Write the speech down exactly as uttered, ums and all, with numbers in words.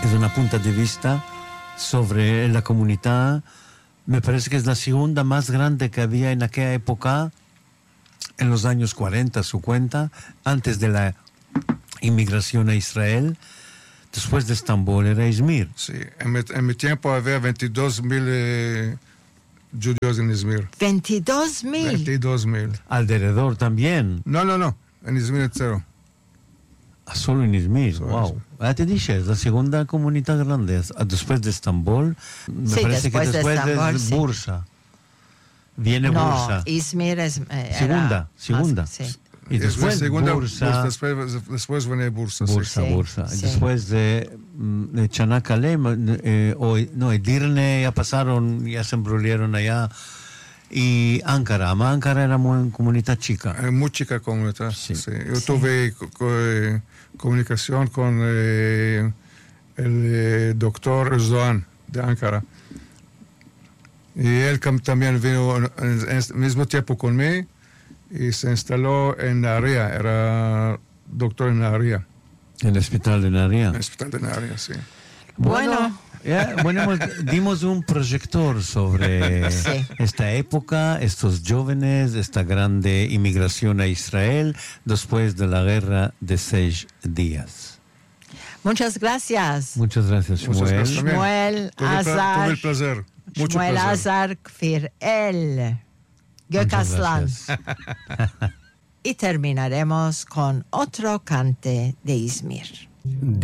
es una punta de vista sobre la comunidad. Me parece que es la segunda más grande que había en aquella época, en los años cuarenta, cincuenta, antes de la inmigración a Israel. Después de Estambul era Izmir. Sí, en mi, en mi tiempo había veintidós mil eh, judíos en Izmir. veintidós mil. veintidós mil. Alrededor también. No, no, no. En Izmir entero. Ah, solo en Izmir. Solo Wow. Izmir. Ah, te dije, es la segunda comunidad grande. Después de Estambul. Me Sí, parece después que de después Estambul, es sí. Bursa. Viene No, Bursa. Izmir es... eh, era Segunda, segunda. más- sí. Y después segunda, Bursa. Después, después viene Bursa. sí. Bursa, Sí, Bursa. sí. Después de, mm, de Chanakalem, eh, o, no, Edirne ya pasaron, ya se embrolieron allá. Y Ankara, ama Ankara era muy comunidad chica. Hay muy chica comunidad. Sí. Sí. Yo Sí. tuve co- co- eh, comunicación con eh, el eh, doctor Zoan de Ankara. Y él cam- también vino en, en el mismo tiempo conmigo y se instaló en Nahariya. Era doctor en Nahariya, En el hospital de Naria. en el hospital de Nahariya, sí. Bueno. ya, bueno, hemos- dimos un proyector sobre Sí. esta época, estos jóvenes, esta grande inmigración a Israel después de la guerra de seis días. Muchas gracias. Muchas gracias, Muchas Shmuel. gracias también. Shmuel Tuve, el pla- Azar. tuve el placer. Mucho Shmuel placer. Azar Kfir El. Muchas Gökaslan. gracias. Y terminaremos con otro cante de Izmir.